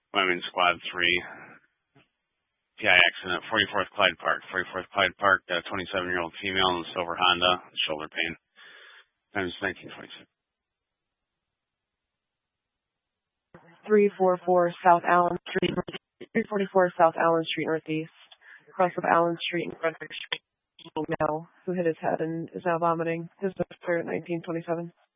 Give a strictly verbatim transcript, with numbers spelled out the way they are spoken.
Women's Squad three. P I accident, forty-fourth Clyde Park. forty-fourth Clyde Park, uh, twenty-seven-year-old female in the silver Honda, shoulder pain. Times nineteen twenty-six. three forty-four South Allen Street, three forty-four South Allen Street Northeast. Cross of Allen Street and Frederick Street. Male who hit his head and is now vomiting. His doctor at nineteen twenty-seven.